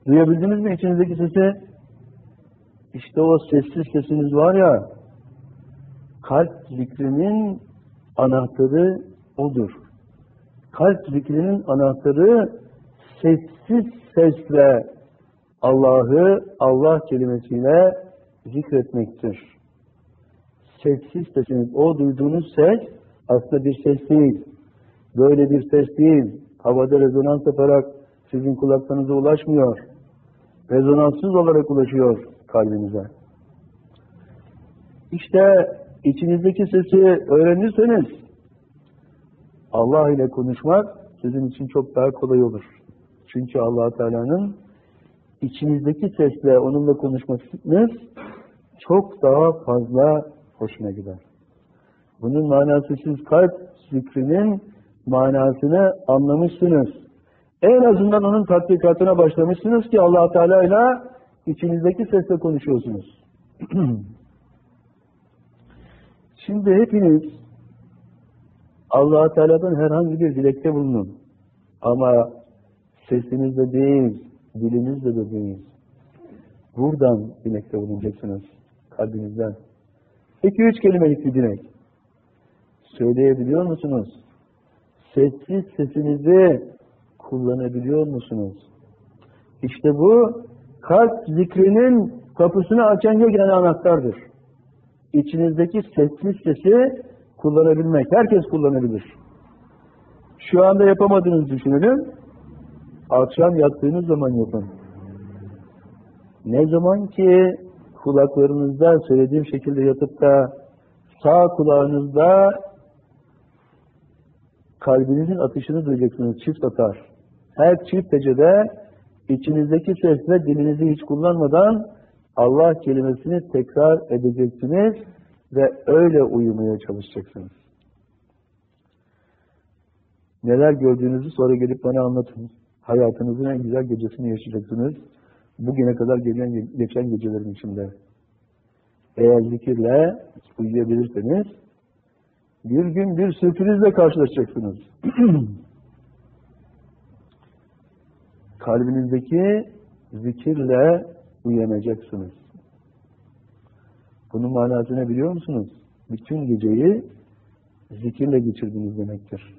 Duyabildiniz mi içinizdeki sesi? İşte o sessiz sesiniz var ya, kalp zikrinin anahtarı odur. Kalp zikrinin anahtarı sessiz sesle Allah'ı Allah kelimesiyle zikretmektir. Sessiz sesiniz, o duyduğunuz ses aslında bir ses değil. Böyle bir ses değil. Havada rezonans yaparak sizin kulaklarınıza ulaşmıyor. Rezonanssız olarak ulaşıyor kalbinize. İşte içinizdeki sesi öğrenirseniz Allah ile konuşmak sizin için çok daha kolay olur. Çünkü Allah Teala'nın içinizdeki sesle onunla konuşmanız çok daha fazla hoşuna gider. Bunun manası, siz kalp zikrinin manasını anlamışsınız. En azından onun tatbikatına başlamışsınız ki Allah Teala ile içinizdeki sesle konuşuyorsunuz. Şimdi hepiniz Allah Teala'dan herhangi bir dilekte bulunun. Ama sesinizle değil, dilinizle de değil. Buradan dilekte bulunacaksınız, kalbinizden. 2-3 kelimelik bir dilek. Söyleyebiliyor musunuz? Sessiz sesinizi kullanabiliyor musunuz? İşte bu kalp zikrinin kapısını açan yegane anahtardır. İçinizdeki sessiz sesi kullanabilmek. Herkes kullanabilir. Şu anda yapamadığınızı düşünelim. Akşam yattığınız zaman yapın. Ne zaman ki kulaklarınızda söylediğim şekilde yatıp da sağ kulağınızda kalbinizin atışını duyacaksınız. Çift atar. Her çift hecede içinizdeki sesle dilinizi hiç kullanmadan Allah kelimesini tekrar edeceksiniz ve öyle uyumaya çalışacaksınız. Neler gördüğünüzü sonra gelip bana anlatın. Hayatınızın en güzel gecesini yaşayacaksınız. Bugüne kadar geçen gecelerin içinde. Eğer zikirle uyuyabilirseniz bir gün bir sürprizle karşılaşacaksınız. Kalbinizdeki zikirle uyanacaksınız. Bunun manasını biliyor musunuz? Bütün geceyi zikirle geçirdiniz demektir.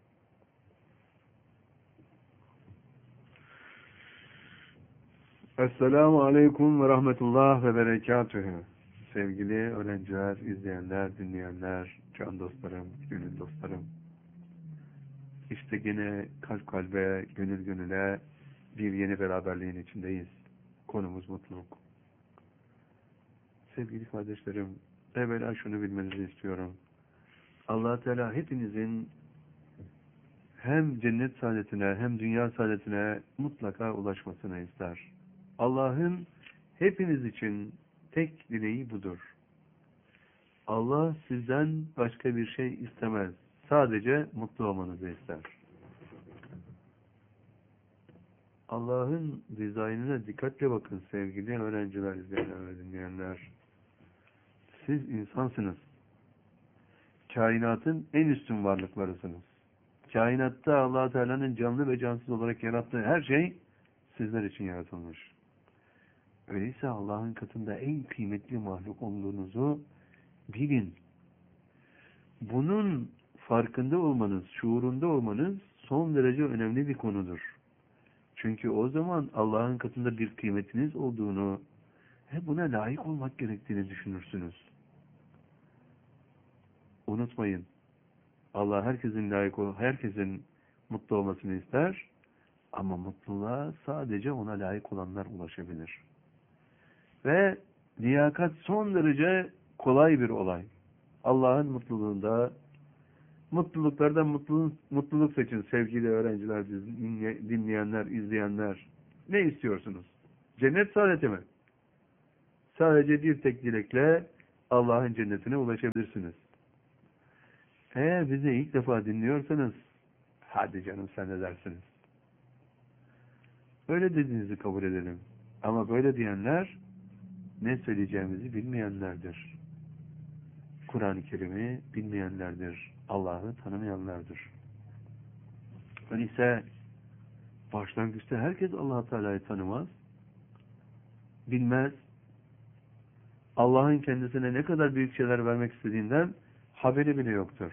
Esselamu Aleyküm ve Rahmetullah ve Berekatühü. Sevgili öğrenciler, izleyenler, dinleyenler, can dostlarım, gönül dostlarım. İşte yine kalp kalbe, gönül gönüle bir yeni beraberliğin içindeyiz. Konumuz mutluluk. Sevgili kardeşlerim, evvela şunu bilmenizi istiyorum. Allah Teala hepinizin hem cennet saadetine hem dünya saadetine mutlaka ulaşmasını ister. Allah'ın hepiniz için tek dileği budur. Allah sizden başka bir şey istemez. Sadece mutlu olmanızı ister. Allah'ın dizaynına dikkatle bakın sevgili öğrenciler, izleyenler ve dinleyenler. Siz insansınız. Kainatın en üstün varlıklarısınız. Kainatta Allah Teala'nın canlı ve cansız olarak yarattığı her şey sizler için yaratılmış. Öyleyse Allah'ın katında en kıymetli mahluk olduğunuzu bilin. Bunun farkında olmanız, şuurunda olmanız son derece önemli bir konudur. Çünkü o zaman Allah'ın katında bir kıymetiniz olduğunu ve buna layık olmak gerektiğini düşünürsünüz. Unutmayın. Allah herkesin mutlu olmasını ister ama mutluluğa sadece ona layık olanlar ulaşabilir. Ve liyakat son derece kolay bir olay. Allah'ın mutluluğunda mutluluklardan mutluluk seçin sevgili öğrenciler, dinleyenler, izleyenler. Ne istiyorsunuz? Cennet saadeti mi? Sadece bir tek dilekle Allah'ın cennetine ulaşabilirsiniz. Eğer bizi ilk defa dinliyorsanız, hadi canım sen ne dersiniz? Öyle dediğinizi kabul edelim. Ama böyle diyenler, ne söyleyeceğimizi bilmeyenlerdir. Kur'an-ı Kerim'i bilmeyenlerdir. Allah'ı tanımayanlardır. Öyleyse başlangıçta herkes Allah-u Teala'yı tanımaz. bilmez. Allah'ın kendisine ne kadar büyük şeyler vermek istediğinden haberi bile yoktur.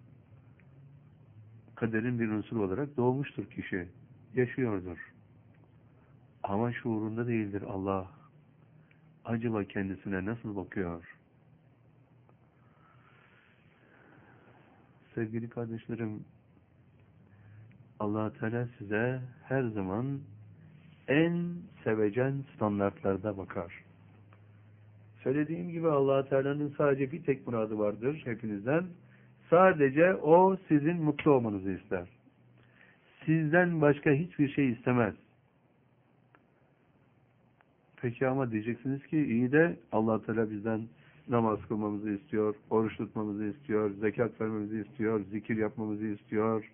Kaderin bir unsuru olarak doğmuştur kişi. Yaşıyordur. Ama şuurunda değildir Allah. Acaba kendisine nasıl bakıyor? Sevgili kardeşlerim, Allah Teala size her zaman en sevecen standartlarda bakar. Söylediğim gibi Allah Teala'nın sadece bir tek muradı vardır hepinizden. Sadece o sizin mutlu olmanızı ister. Sizden başka hiçbir şey istemez. Peki ama diyeceksiniz ki iyi de Allah Teala bizden namaz kılmamızı istiyor, oruç tutmamızı istiyor, zekat vermemizi istiyor, zikir yapmamızı istiyor,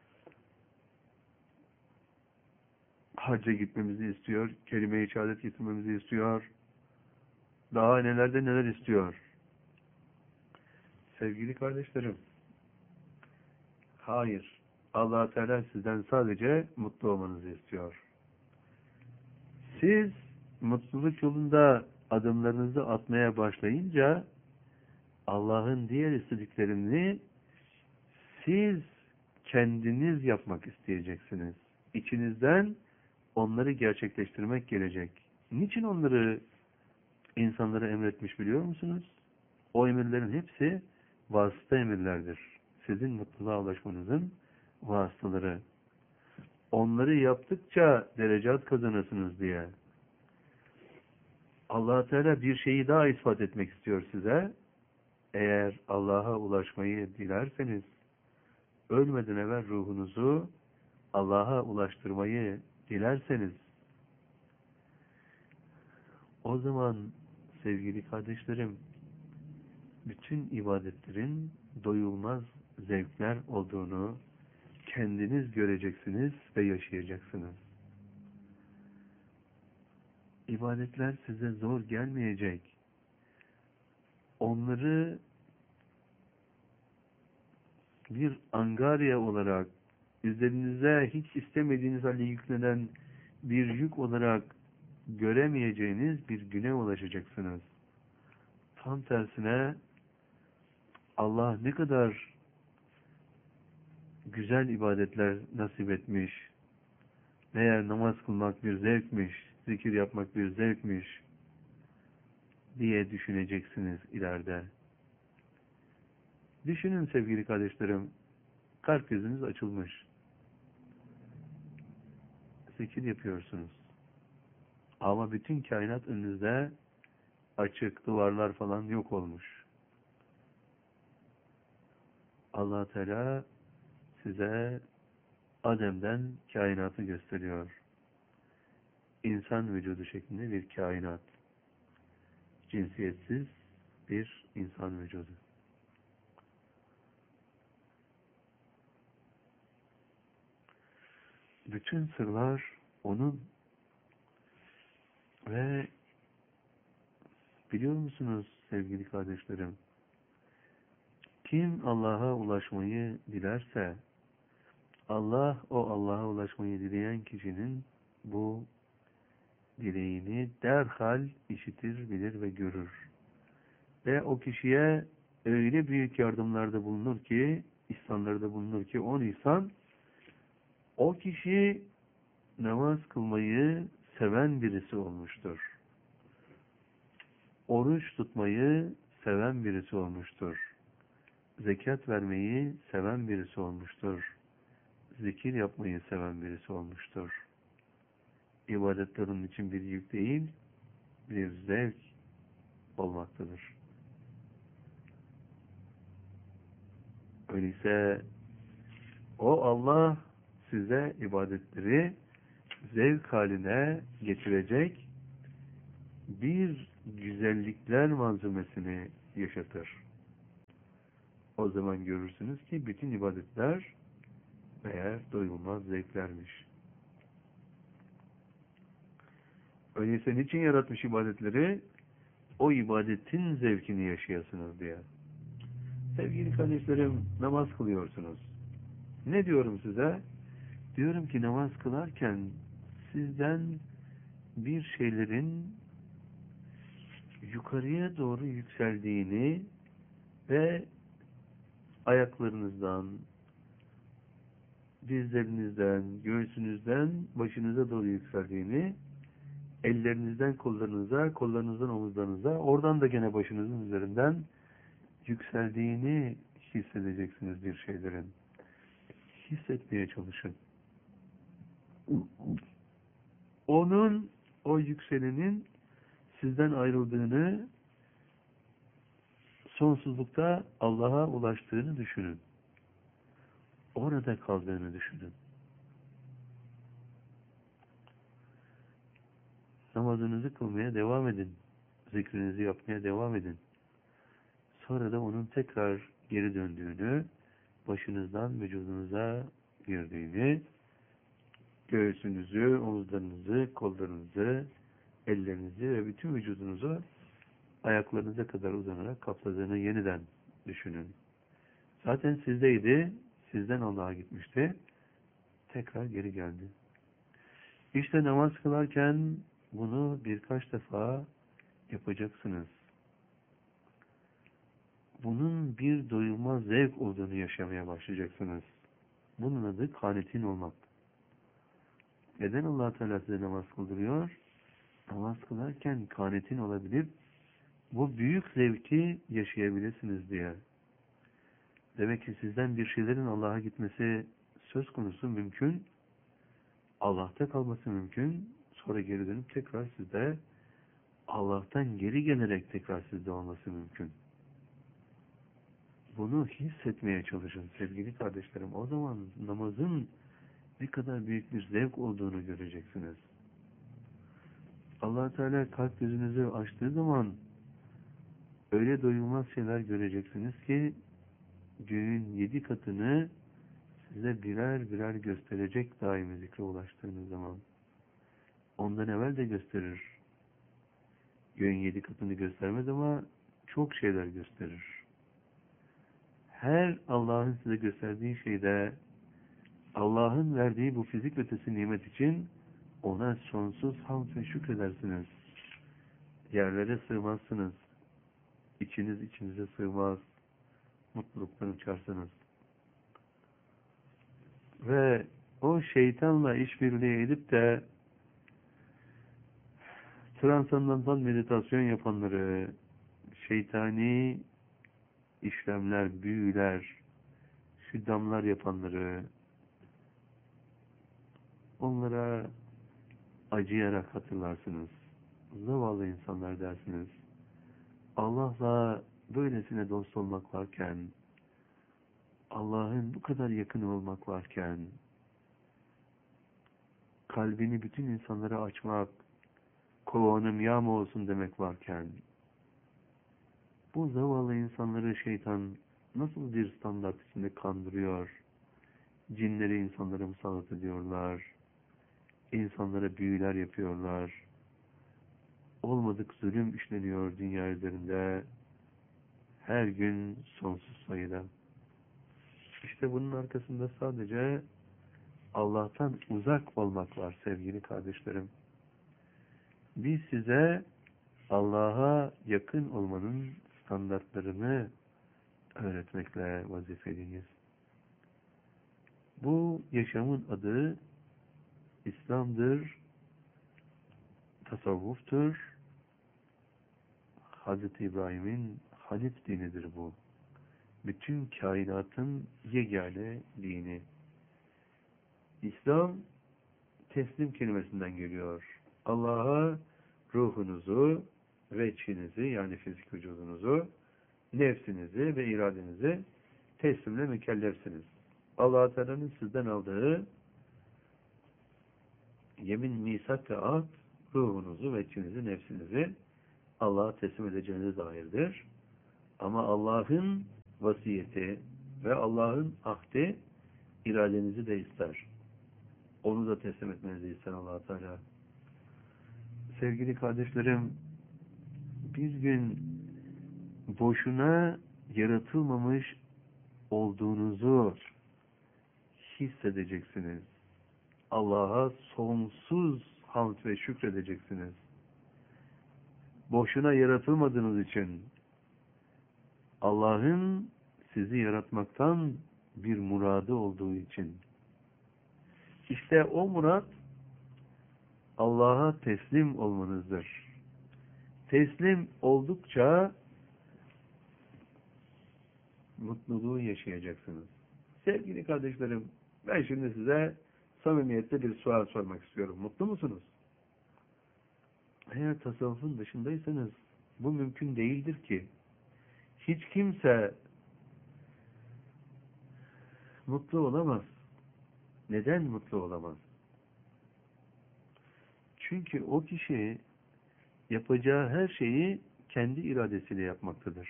hacca gitmemizi istiyor, kelime-i şehadet getirmemizi istiyor. Daha nelerde neler istiyor. Sevgili kardeşlerim, hayır. Allah Teala sizden sadece mutlu olmanızı istiyor. Siz mutluluk yolunda adımlarınızı atmaya başlayınca Allah'ın diğer istediklerini siz kendiniz yapmak isteyeceksiniz. İçinizden onları gerçekleştirmek gelecek. Niçin onları insanlara emretmiş biliyor musunuz? O emirlerin hepsi vasıta emirlerdir. Sizin mutluluğa ulaşmanızın vasıtaları. Onları yaptıkça derecat kazanırsınız diye. Allah Teala bir şeyi daha ispat etmek istiyor size. Eğer Allah'a ulaşmayı dilerseniz, ölmeden evvel ruhunuzu Allah'a ulaştırmayı dilerseniz, o zaman sevgili kardeşlerim, bütün ibadetlerin doyulmaz zevkler olduğunu kendiniz göreceksiniz ve yaşayacaksınız. İbadetler size zor gelmeyecek. Onları bir angarya olarak, üzerinize hiç istemediğiniz halde yüklenen bir yük olarak göremeyeceğiniz bir güne ulaşacaksınız. Tam tersine Allah ne kadar güzel ibadetler nasip etmiş. Meğer namaz kılmak bir zevkmiş, zikir yapmak bir zevkmiş diye düşüneceksiniz ileride. Düşünün sevgili kardeşlerim, kalp gözünüz açılmış. Zikir yapıyorsunuz. Ama bütün kainat önünüzde açık, duvarlar falan yok olmuş. Allah Teala size Adem'den kainatı gösteriyor. İnsan vücudu şeklinde bir kainat. Cinsiyetsiz bir insan vücudu. Bütün sırlar onun ve biliyor musunuz sevgili kardeşlerim? Kim Allah'a ulaşmayı dilerse Allah o Allah'a ulaşmayı dileyen kişinin bu dileğini derhal işitir, bilir ve görür. Ve o kişiye öyle büyük yardımlarda bulunur ki, ihsanlarda bulunur ki o kişi namaz kılmayı seven birisi olmuştur. Oruç tutmayı seven birisi olmuştur. Zekat vermeyi seven birisi olmuştur. Zikir yapmayı seven birisi olmuştur. İbadetlerin için bir yük değil, bir zevk olmaktadır. Öyleyse o Allah size ibadetleri zevk haline getirecek bir güzellikler malzemesini yaşatır. O zaman görürsünüz ki bütün ibadetler meğer doyulmaz zevklermiş. Öyleyse niçin yaratmış ibadetleri? O ibadetin zevkini yaşayasınız diye. Sevgili kardeşlerim, namaz kılıyorsunuz. Ne diyorum size? Diyorum ki namaz kılarken sizden bir şeylerin yukarıya doğru yükseldiğini ve ayaklarınızdan, dizlerinizden, göğsünüzden başınıza doğru yükseldiğini, ellerinizden kollarınıza, kollarınızdan omuzlarınıza, oradan da gene başınızın üzerinden yükseldiğini hissedeceksiniz bir şeylerin. Hissetmeye çalışın. Onun, o yükselenin sizden ayrıldığını, sonsuzlukta Allah'a ulaştığını düşünün. Orada kaldığını düşünün. Namazınızı kılmaya devam edin. Zikrinizi yapmaya devam edin. Sonra da onun tekrar geri döndüğünü, başınızdan vücudunuza girdiğini, göğsünüzü, omuzlarınızı, kollarınızı, ellerinizi ve bütün vücudunuzu ayaklarınıza kadar uzanarak kapladığını yeniden düşünün. Zaten sizdeydi, sizden Allah'a gitmişti, tekrar geri geldi. İşte namaz kılarken bunu birkaç defa yapacaksınız. Bunun bir doyulmaz zevk olduğunu yaşamaya başlayacaksınız. Bunun adı kanitin olmak. Neden Allah Teala size namaz kıldırıyor? Namaz kılarken kanitin olabilip bu büyük zevki yaşayabilirsiniz diye. Demek ki sizden bir şeylerin Allah'a gitmesi söz konusu mümkün. Allah'ta kalması mümkün. Sonra geri dönüp tekrar sizde, Allah'tan geri gelerek tekrar sizde olması mümkün. Bunu hissetmeye çalışın sevgili kardeşlerim. O zaman namazın ne kadar büyük bir zevk olduğunu göreceksiniz. Allah Teala kalp gözünüzü açtığı zaman öyle doyulmaz şeyler göreceksiniz ki göğün 7 katını size birer birer gösterecek daimi zikre ulaştığınız zaman. Ondan evvel de gösterir. Göğün 7 katını göstermez ama çok şeyler gösterir. Her Allah'ın size gösterdiği şeyde Allah'ın verdiği bu fizik ötesi nimet için ona sonsuz hamd ve şükredersiniz. Yerlere sığmazsınız. İçiniz içinize sığmaz. Mutluluktan uçarsınız. Ve o şeytanla işbirliği edip de transandantal meditasyon yapanları, şeytani işlemler, büyüler, şiddamlar yapanları, onlara acıyarak hatırlarsınız. Zavallı insanlar dersiniz. Allah'la böylesine dost olmak varken, Allah'ın bu kadar yakın olmak varken, kalbini bütün insanlara açmak, kovanım yağma olsun demek varken, bu zavallı insanları şeytan nasıl bir standart içinde kandırıyor, cinleri insanlara musallat ediyorlar, insanlara büyüler yapıyorlar, olmadık zulüm işleniyor dünya üzerinde, her gün sonsuz sayıda. İşte bunun arkasında sadece Allah'tan uzak olmak var sevgili kardeşlerim. Biz size Allah'a yakın olmanın standartlarını öğretmekle vazifeliyiz. Bu yaşamın adı İslam'dır, tasavvuftur. Hazreti İbrahim'in Hanif dinidir bu. Bütün kainatın yegane dini. İslam teslim kelimesinden geliyor. Allah'a ruhunuzu ve içinizi yani fizik vücudunuzu, nefsinizi ve iradenizi teslimle mükellefsiniz. Allah Teala'nın sizden aldığı yemin, misak ve ahd ruhunuzu ve içinizi, nefsinizi Allah'a teslim edeceğinize dairdir. Ama Allah'ın vasiyeti ve Allah'ın ahdi iradenizi de ister. Onu da teslim etmenizi ister Allah Teala. Sevgili kardeşlerim, bir gün boşuna yaratılmamış olduğunuzu hissedeceksiniz. Allah'a sonsuz hamd ve şükredeceksiniz. boşuna yaratılmadığınız için Allah'ın sizi yaratmaktan bir muradı olduğu için. İşte o murat Allah'a teslim olmanızdır. Teslim oldukça mutluluğu yaşayacaksınız. Sevgili kardeşlerim, ben şimdi size samimiyetle bir sual sormak istiyorum. Mutlu musunuz? Eğer tasavvufun dışındaysanız bu mümkün değildir ki. Hiç kimse mutlu olamaz. Neden mutlu olamaz? Çünkü o kişi yapacağı her şeyi kendi iradesiyle yapmaktadır.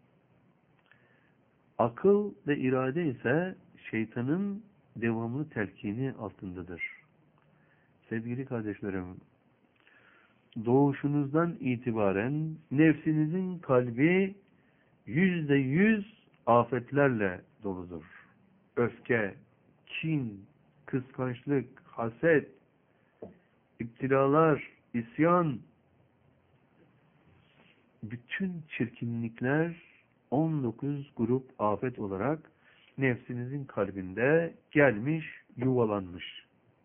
Akıl ve irade ise şeytanın devamlı telkini altındadır. Sevgili kardeşlerim, doğuşunuzdan itibaren nefsinizin kalbi %100 afetlerle doludur. Öfke, kin, kıskançlık, haset, iptilalar, isyan, bütün çirkinlikler 19 grup afet olarak nefsinizin kalbinde gelmiş, yuvalanmış.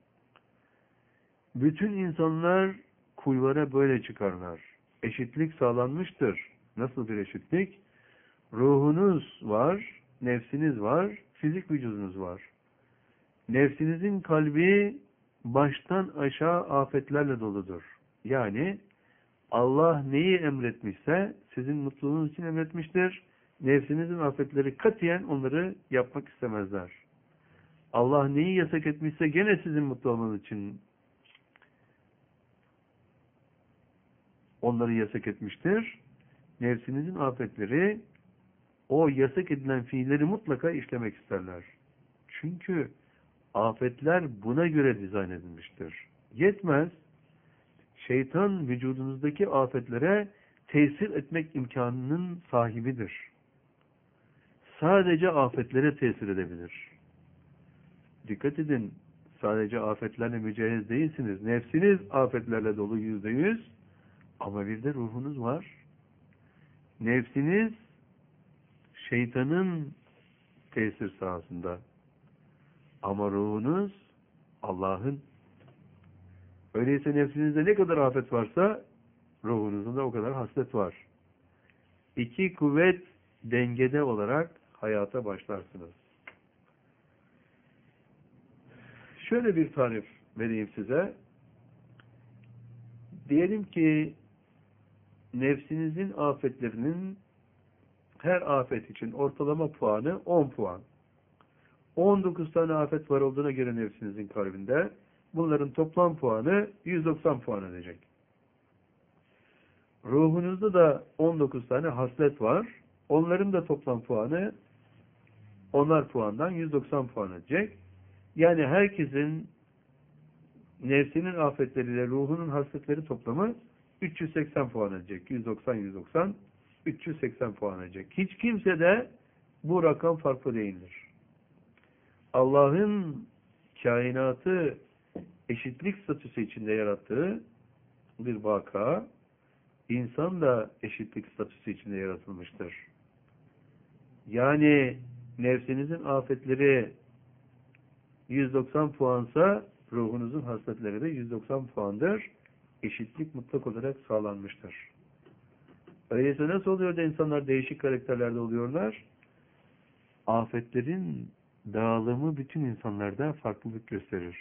Bütün insanlar kulvara böyle çıkarlar. Eşitlik sağlanmıştır. Nasıl bir eşitlik? Ruhunuz var, nefsiniz var, fizik vücudunuz var. Nefsinizin kalbi baştan aşağı afetlerle doludur. Yani Allah neyi emretmişse sizin mutluluğunuz için emretmiştir. Nefsinizin afetleri katiyen onları yapmak istemezler. Allah neyi yasak etmişse gene sizin mutlu olmanız için onları yasak etmiştir. Nefsinizin afetleri o yasak edilen fiilleri mutlaka işlemek isterler. Çünkü afetler buna göre dizayn edilmiştir. Yetmez, şeytan vücudunuzdaki afetlere tesir etmek imkanının sahibidir. Sadece afetlere tesir edebilir. Dikkat edin, sadece afetlerle mücehhez değilsiniz. Nefsiniz afetlerle dolu %100 ama bir de ruhunuz var. Nefsiniz şeytanın tesir sahasında. Ama ruhunuz Allah'ın. Öyleyse nefsinizde ne kadar afet varsa ruhunuzda da o kadar haslet var. İki kuvvet dengede olarak hayata başlarsınız. Şöyle bir tarif vereyim size. Diyelim ki nefsinizin afetlerinin her afet için ortalama puanı 10 puan. 19 tane afet var olduğuna göre nefsinizin kalbinde bunların toplam puanı 190 puan edecek. Ruhunuzda da 19 tane haslet var. Onların da toplam puanı 10'ar puandan 190 puan edecek. Yani herkesin nefsinin afetleriyle ruhunun hasletleri toplamı 380 puan edecek. 190, 380 puan edecek. Hiç kimse de bu rakam farklı değildir. Allah'ın kainatı eşitlik statüsü içinde yarattığı bir vaka, insan da eşitlik statüsü içinde yaratılmıştır. Yani nefsinizin afetleri 190 puansa ruhunuzun hasletleri de 190 puandır. Eşitlik mutlak olarak sağlanmıştır. Öyleyse nasıl oluyor da insanlar değişik karakterlerde oluyorlar? Afetlerin dağılımı bütün insanlarda farklılık gösterir.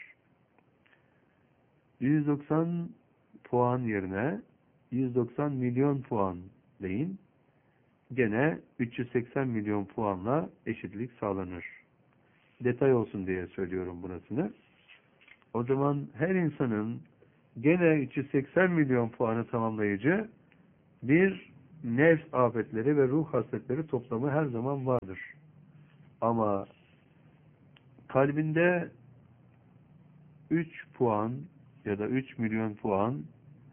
190 puan yerine 190 milyon puan deyin. Gene 380 milyon puanla eşitlik sağlanır. Detay olsun diye söylüyorum burasını. O zaman her insanın gene 380 milyon puanı tamamlayıcı bir nefs afetleri ve ruh hasletleri toplamı her zaman vardır. Ama kalbinde 3 puan ya da 3 milyon puan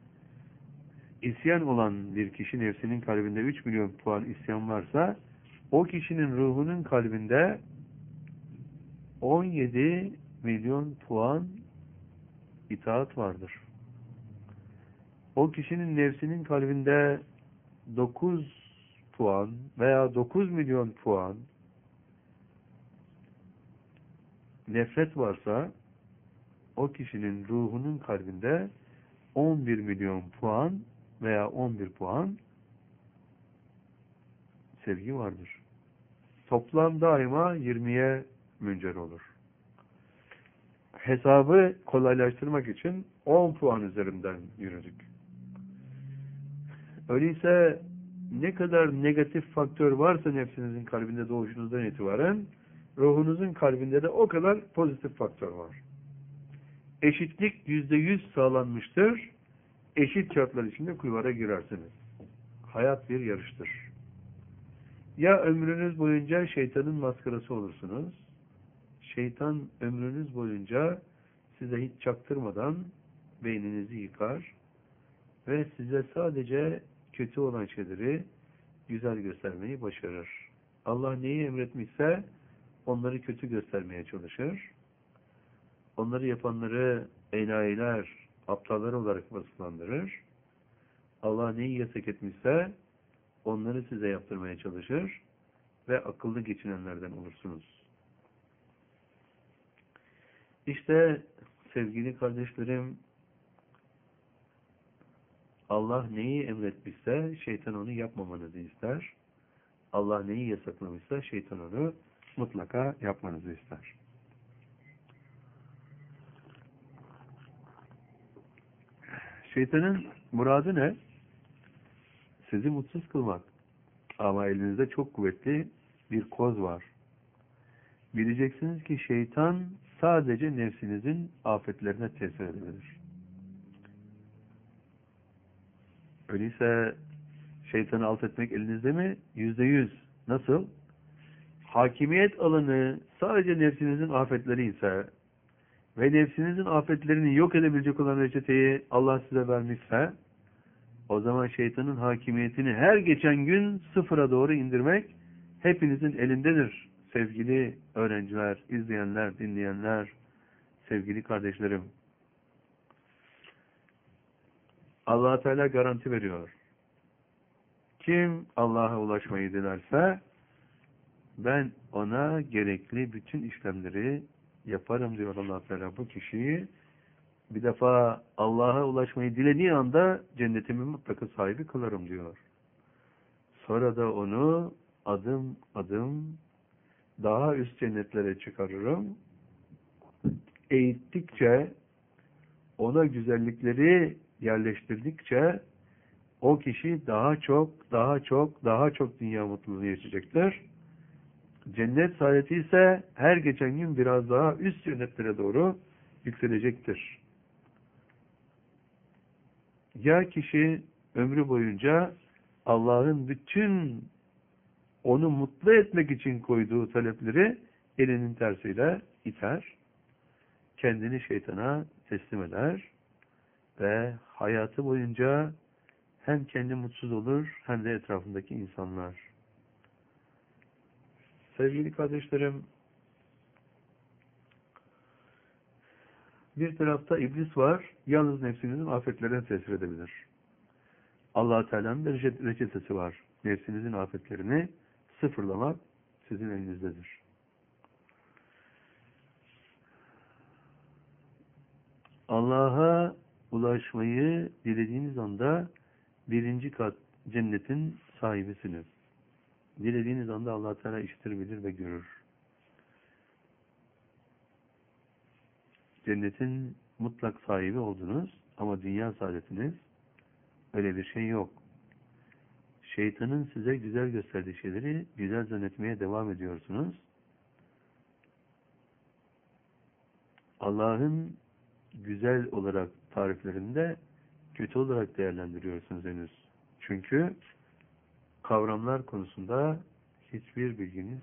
isyan olan bir kişi, nefsinin kalbinde 3 milyon puan isyan varsa, o kişinin ruhunun kalbinde 17 milyon puan itaat vardır. o kişinin nefsinin kalbinde 9 puan veya 9 milyon puan nefret varsa, o kişinin ruhunun kalbinde 11 milyon puan veya 11 puan sevgi vardır. Toplam daima 20'ye müncer olur. Hesabı kolaylaştırmak için 10 puan üzerinden yürüdük. Öyleyse ne kadar negatif faktör varsa nefsinizin kalbinde doğuşunuzdan itibaren, ruhunuzun kalbinde de o kadar pozitif faktör var. Eşitlik %100 sağlanmıştır. Eşit şartlar içinde kulvara girersiniz. Hayat bir yarıştır. Ya ömrünüz boyunca şeytanın maskarası olursunuz. Şeytan ömrünüz boyunca size hiç çaktırmadan beyninizi yıkar ve size sadece kötü olan şeyleri güzel göstermeyi başarır. Allah neyi emretmişse onları kötü göstermeye çalışır. Onları yapanları enayiler, aptallar olarak vasıflandırır. Allah neyi yasak etmişse onları size yaptırmaya çalışır ve akıllı geçinenlerden olursunuz. İşte sevgili kardeşlerim, Allah neyi emretmişse şeytan onu yapmamanızı ister. Allah neyi yasaklamışsa şeytan onu mutlaka yapmanızı ister. Şeytanın muradı ne? Sizi mutsuz kılmak. Ama elinizde çok kuvvetli bir koz var. Bileceksiniz ki şeytan sadece nefsinizin afetlerine tesir edebilir. Öyleyse şeytanı alt etmek elinizde mi? %100. Nasıl? Hakimiyet alanı sadece nefsinizin afetleri ise ve nefsinizin afetlerini yok edebilecek olan reçeteyi Allah size vermişse, o zaman şeytanın hakimiyetini her geçen gün sıfıra doğru indirmek hepinizin elindedir. Sevgili öğrenciler, izleyenler, dinleyenler, sevgili kardeşlerim. Allah Teala garanti veriyor. Kim Allah'a ulaşmayı dilerse ben ona gerekli bütün işlemleri yaparım diyor Allah Teala bu kişiyi. Bir defa Allah'a ulaşmayı dilediği anda cennetimin mutlaka sahibi kılarım diyor. Sonra da onu adım adım daha üst cennetlere çıkarırım. Eğittikçe, ona güzellikleri yerleştirdikçe o kişi daha çok dünya mutluluğu yaşayacaktır. Cennet saadeti ise her geçen gün biraz daha üst cennetlere doğru yükselecektir. Ya kişi ömrü boyunca Allah'ın bütün onu mutlu etmek için koyduğu talepleri elinin tersiyle iter, kendini şeytana teslim eder ve hayatı boyunca hem kendi mutsuz olur hem de etrafındaki insanlar. Sevgili kardeşlerim, bir tarafta iblis var, yalnız nefsinizin afetlerine tesir edebilir. Allah-u Teala'nın bir reçetesi var. Nefsinizin afetlerini sıfırlamak sizin elinizdedir. Allah'a ulaşmayı dilediğiniz anda birinci kat cennetin sahibisiniz. Dilediğiniz anda Allah Teala işitir, bilir ve görür. Cennetin mutlak sahibi oldunuz ama dünya saadetiniz öyle bir şey yok. Şeytanın size güzel gösterdiği şeyleri güzel zannetmeye devam ediyorsunuz. Allah'ın güzel olarak tariflerinde kötü olarak değerlendiriyorsunuz henüz. Çünkü kavramlar konusunda hiçbir bilginiz